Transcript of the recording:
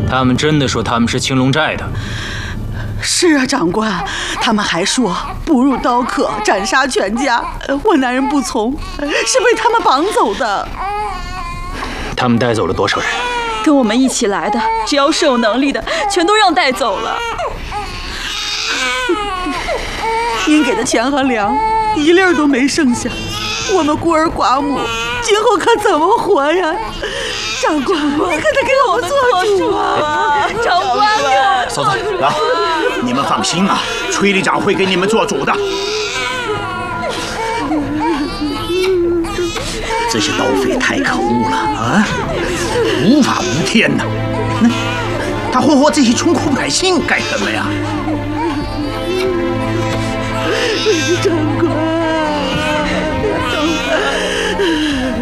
他们真的说他们是青龙寨的？ 是啊，长官，他们还说不入刀客，斩杀全家。我男人不从，是被他们绑走的。 他们带走了多少人？ 跟我们一起来的，只要是有能力的，全都让带走了。 您给的钱和粮，一粒儿都没剩下。我们孤儿寡母，今后可怎么活呀？长官，你可得给我们做主啊！ 长官，给我们嫂子，来，你们放心啊，崔里长会给你们做主的。这些盗匪太可恶了啊，无法无天呐！他霍霍这些穷苦百姓干什么呀？ 长官。